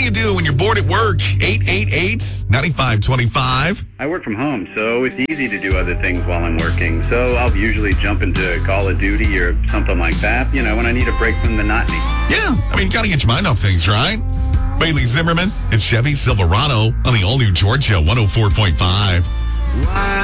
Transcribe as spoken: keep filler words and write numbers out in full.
you do when you're bored at work? eight eight eight, nine five two five. I work from home, so it's easy to do other things while I'm working. So I'll usually jump into Call of Duty or something like that, you know, when I need a break from the monotony. Yeah, I mean, you gotta get your mind off things, right? Bailey Zimmerman and Chevy Silverado on the all-new Georgia one oh four point five. Why?